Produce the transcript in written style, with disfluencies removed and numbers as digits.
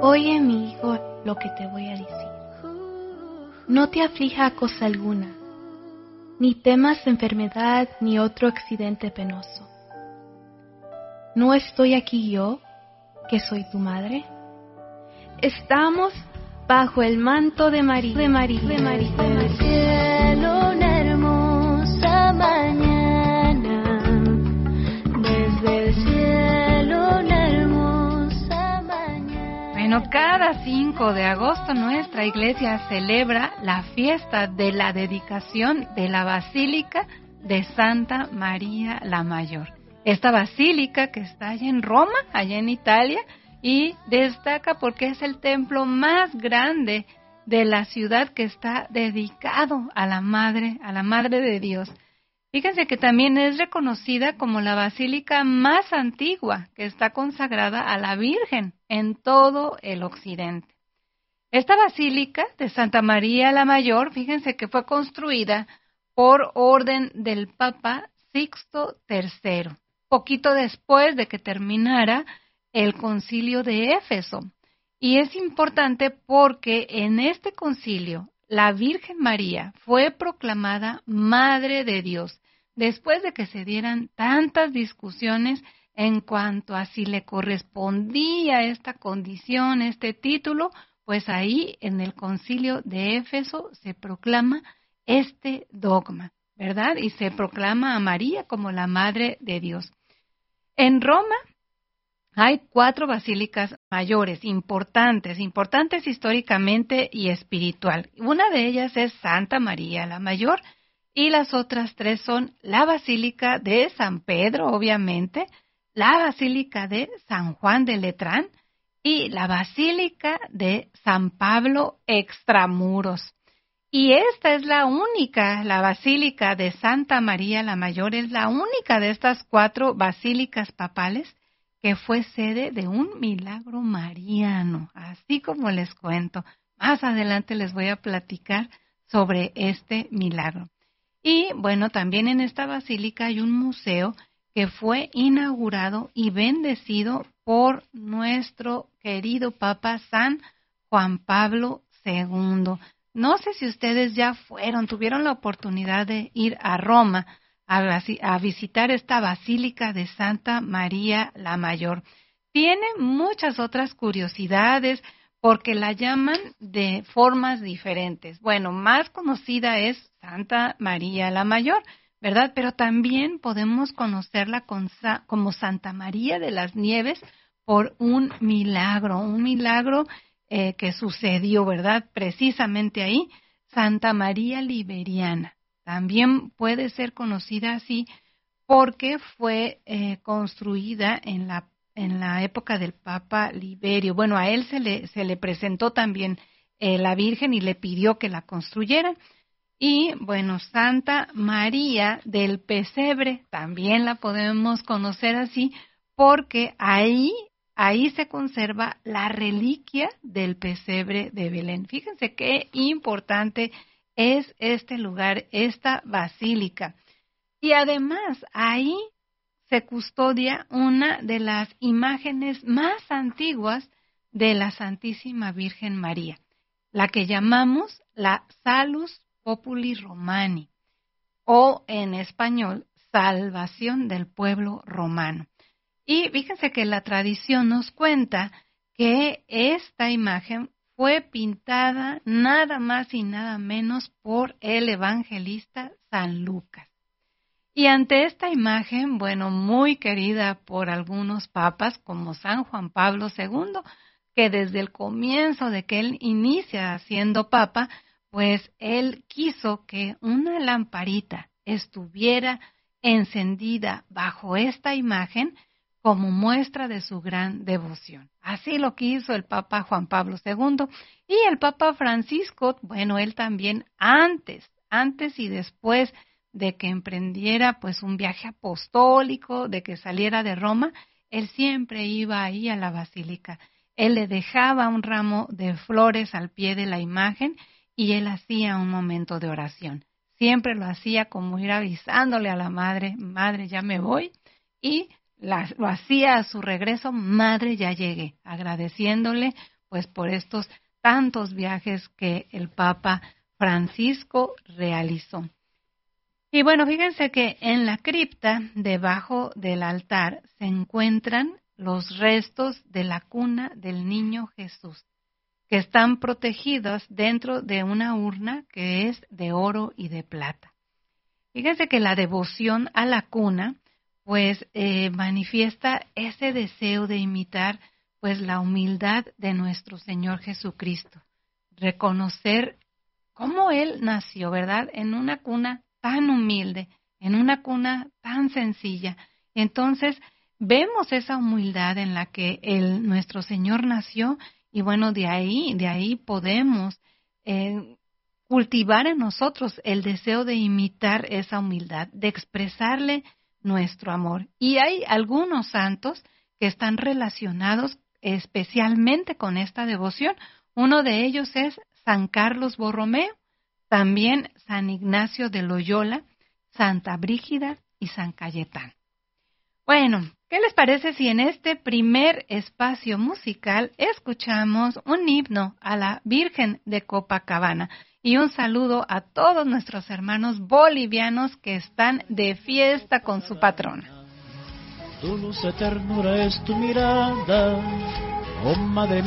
Oye, mi hijo, lo que te voy a decir. No te aflija cosa alguna, ni temas enfermedad ni otro accidente penoso. ¿No estoy aquí yo, que soy tu madre? Estamos bajo el manto de María, Cielo, una hermosa mañana, desde el cielo una hermosa mañana. Bueno, cada 5 de agosto nuestra iglesia celebra la fiesta de la dedicación de la Basílica de Santa María la Mayor. Esta basílica que está allá en Roma, allá en Italia, y destaca porque es el templo más grande de la ciudad que está dedicado a la Madre de Dios. Fíjense que también es reconocida como la basílica más antigua que está consagrada a la Virgen en todo el occidente. Esta basílica de Santa María la Mayor, fíjense que fue construida por orden del Papa Sixto III, poquito después de que terminara el concilio de Éfeso. Y es importante porque en este concilio la Virgen María fue proclamada Madre de Dios, después de que se dieran tantas discusiones en cuanto a si le correspondía esta condición, este título, pues ahí en el concilio de Éfeso se proclama este dogma, ¿verdad? Y se proclama a María como la Madre de Dios. En Roma hay 4 basílicas mayores, importantes históricamente y espiritual. Una de ellas es Santa María la Mayor y las otras 3 son la Basílica de San Pedro, obviamente, la Basílica de San Juan de Letrán y la Basílica de San Pablo Extramuros. Y esta es la única, la Basílica de Santa María la Mayor es la única de estas 4 basílicas papales que fue sede de un milagro mariano, así como les cuento. Más adelante les voy a platicar sobre este milagro. Y bueno, también en esta basílica hay un museo que fue inaugurado y bendecido por nuestro querido Papa San Juan Pablo II. No sé si ustedes ya tuvieron la oportunidad de ir a Roma a visitar esta Basílica de Santa María la Mayor. Tiene muchas otras curiosidades porque la llaman de formas diferentes. Bueno, más conocida es Santa María la Mayor, ¿verdad? Pero también podemos conocerla como Santa María de las Nieves por un milagro que sucedió, ¿verdad? Precisamente ahí, Santa María Liberiana. También puede ser conocida así porque fue construida en la época del Papa Liberio. Bueno, a él se le presentó también la Virgen y le pidió que la construyeran. Y bueno, Santa María del Pesebre también la podemos conocer así porque ahí se conserva la reliquia del pesebre de Belén. Fíjense qué importante es este lugar, esta basílica. Y además, ahí se custodia una de las imágenes más antiguas de la Santísima Virgen María, la que llamamos la Salus Populi Romani, o en español, Salvación del Pueblo Romano. Y fíjense que la tradición nos cuenta que esta imagen fue pintada nada más y nada menos por el evangelista San Lucas. Y ante esta imagen, bueno, muy querida por algunos papas como San Juan Pablo II, que desde el comienzo de que él inicia siendo papa, pues él quiso que una lamparita estuviera encendida bajo esta imagen como muestra de su gran devoción. Así lo quiso el Papa Juan Pablo II y el Papa Francisco, bueno, él también antes y después de que emprendiera pues un viaje apostólico, de que saliera de Roma, él siempre iba ahí a la basílica. Él le dejaba un ramo de flores al pie de la imagen y él hacía un momento de oración. Siempre lo hacía como ir avisándole a la madre, madre, ya me voy, y lo hacía a su regreso, madre, ya llegué, agradeciéndole pues por estos tantos viajes que el Papa Francisco realizó. Y bueno, fíjense que en la cripta, debajo del altar, se encuentran los restos de la cuna del niño Jesús, que están protegidos dentro de una urna que es de oro y de plata. Fíjense que la devoción a la cuna, pues manifiesta ese deseo de imitar, pues la humildad de nuestro Señor Jesucristo, reconocer cómo Él nació, ¿verdad?, en una cuna tan humilde, en una cuna tan sencilla. Entonces, vemos esa humildad en la que nuestro Señor nació, y bueno, de ahí podemos cultivar en nosotros el deseo de imitar esa humildad, de expresarle nuestro amor. Y hay algunos santos que están relacionados especialmente con esta devoción. Uno de ellos es San Carlos Borromeo, también San Ignacio de Loyola, Santa Brígida y San Cayetano. Bueno, ¿qué les parece si en este primer espacio musical escuchamos un himno a la Virgen de Copacabana? Y un saludo a todos nuestros hermanos bolivianos que están de fiesta con su patrona. Tu luz de ternura es tu mirada, oh Madre